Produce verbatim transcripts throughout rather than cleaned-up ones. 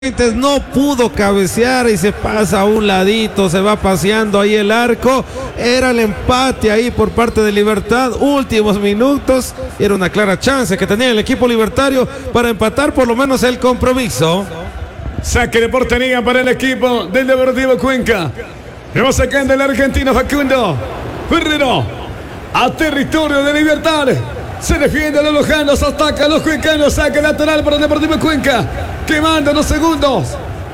No pudo cabecear y se pasa a un ladito, se va paseando ahí el arco. Era el empate ahí por parte de Libertad, últimos minutos. Era una clara chance que tenía el equipo libertario para empatar por lo menos el compromiso. Saque de portería para el equipo del Deportivo Cuenca. Le va sacando el argentino Facundo Ferrero a territorio de Libertad. Se defiende a los lojanos, ataca a los cuencanos, saque lateral para el Deportivo Cuenca, quemando los segundos.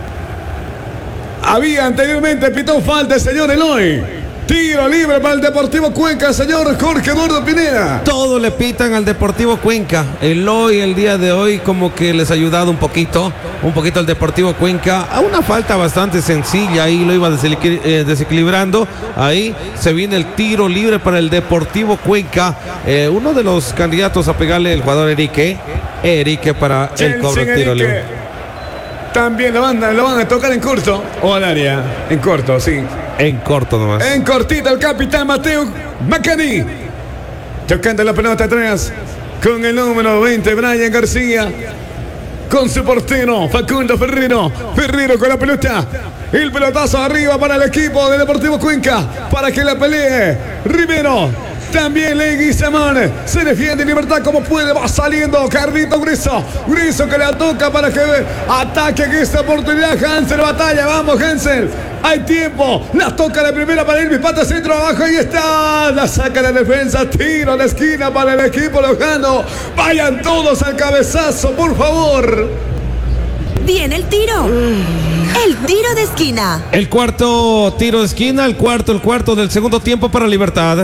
Había anteriormente pitón falta el señor Eloy. Tiro libre para el Deportivo Cuenca, señor Jorge Eduardo Pineda. Todo le pitan al Deportivo Cuenca. Eloy el día de hoy como que les ha ayudado un poquito, un poquito al Deportivo Cuenca. A una falta bastante sencilla, ahí lo iba desequilibrando. Ahí se viene el tiro libre para el Deportivo Cuenca. Eh, uno de los candidatos a pegarle el jugador Erique. Erique para el cobro de tiro libre. También lo van, lo van a tocar en corto o al área. En corto, sí. En corto nomás. En cortito el capitán Mateo Macani. Tocando la pelota atrás con el número veinte, Brian García. Con su portero, Facundo Ferrero. Ferrero con la pelota. El pelotazo arriba para el equipo de Deportivo Cuenca. Para que la pelee Rivero. También Leguizamón. Se defiende en Libertad como puede. Va saliendo Carlito Griso. Griso que le toca para que ataque en esta oportunidad. Hansel batalla. Vamos, Hansel. Hay tiempo. La toca la primera para Elvis. Pata centro abajo. Ahí está. La saca la defensa. Tiro a la esquina para el equipo lojano. Vayan todos al cabezazo, por favor. Viene el tiro. El tiro de esquina. El cuarto tiro de esquina. El cuarto, el cuarto del segundo tiempo para Libertad.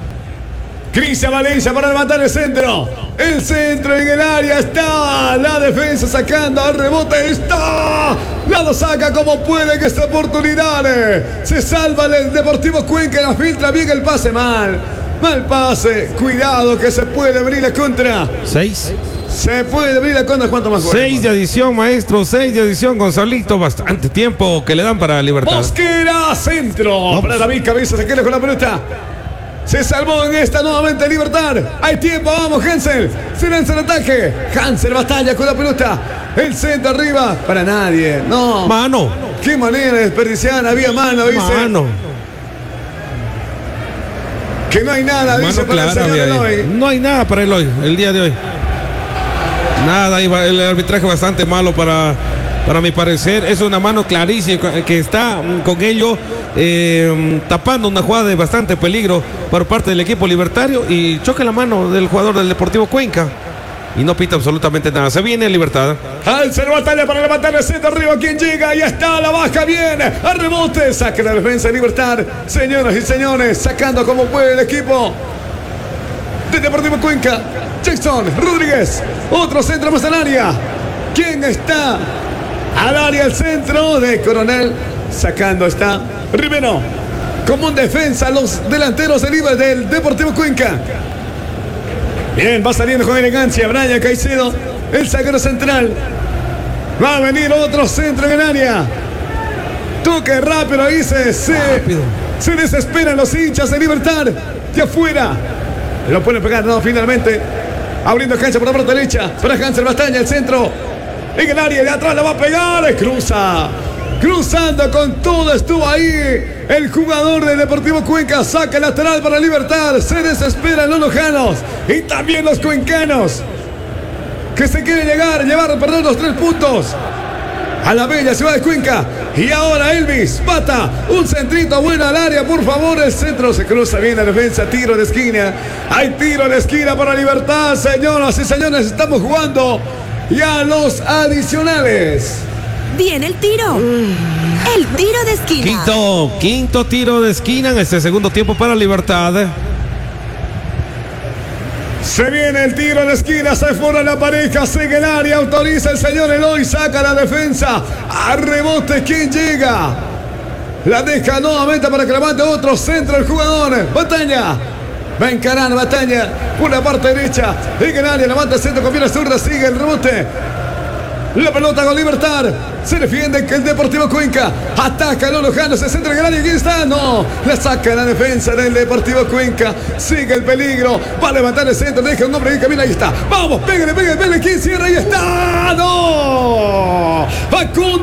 Cristian Valencia para levantar el centro. El centro en el área está. La defensa sacando al rebote. Está. La lo saca como puede en esta oportunidad. Se salva el Deportivo Cuenca. La filtra bien el pase mal. Mal pase. Cuidado que se puede venir la contra. Seis. Se puede venir la contra. ¿Cuánto más? Seis de adición, maestro. Seis de adición, Gonzalito. Bastante tiempo que le dan para Libertad. Mosquera, centro. Vamos. Para David Cabeza. Se queda con la pelota. Se salvó en esta nuevamente Libertad. Hay tiempo, vamos Hansel. Se lanza el ataque. Hansel batalla con la pelota. El centro arriba. Para nadie. No. Mano. Qué manera de desperdiciar. Había mano, dice. Mano. Que no hay nada, mano dice clara, para el señor Eloy. No hay nada para Eloy el día de hoy. Nada, el arbitraje bastante malo para... Para mi parecer, es una mano clarísima que está con ello eh, tapando una jugada de bastante peligro por parte del equipo libertario y choca la mano del jugador del Deportivo Cuenca y no pita absolutamente nada. Se viene Libertad. Hansel batalla para levantar el centro arriba. ¿Quién llega? Ya está, la baja bien. Al rebote, saque la defensa de Libertad. Señoras y señores, sacando como puede el equipo del Deportivo Cuenca. Jackson Rodríguez, otro centro más al área. ¿Quién está? Al área, el centro de Coronel. Sacando está Rivero. Como un defensa, los delanteros del, del Deportivo Cuenca. Bien, va saliendo con elegancia Brian Caicedo, el zaguero central. Va a venir otro centro en el área. Toque rápido, ahí se, se, se desesperan los hinchas de Libertad. De afuera. Lo pueden pegar, no, finalmente. Abriendo cancha por la parte derecha. Para Hansel Bastaña, el centro. En el área de atrás la va a pegar. Cruza. Cruzando con todo. Estuvo ahí el jugador del Deportivo Cuenca. Saca el lateral para Libertad. Se desesperan los lojanos. Y también los cuencanos. Que se quieren llegar. Llevar, perdón, los tres puntos. A la bella ciudad de Cuenca. Y ahora Elvis. Pata. Un centrito bueno al área. Por favor. El centro se cruza bien la defensa. Tiro de esquina. Hay tiro de esquina para Libertad. Señoras y señores. Estamos jugando. Y a los adicionales. Viene el tiro. El tiro de esquina. Quinto, quinto tiro de esquina en este segundo tiempo para Libertad. Se viene el tiro de esquina. Se fuera la pareja. Sigue el área. Autoriza el señor Eloy. Saca la defensa. A rebote. ¿Quién llega? La deja nuevamente para que levante otro centro el jugador. Batalla. Va a encarar Batalla por la parte derecha. En el área, levanta el centro, conviene a zurda, sigue el rebote. La pelota con Libertad. Se defiende que el Deportivo Cuenca. Ataca Lolo Jano. Se centra en el área. Aquí está. No. La saca la defensa del Deportivo Cuenca. Sigue el peligro. Va a levantar el centro. Deja un hombre que camina. Ahí está. Vamos. Pégale, pégale, pégale. ¿Quién cierra? Ahí está. No. Facundo.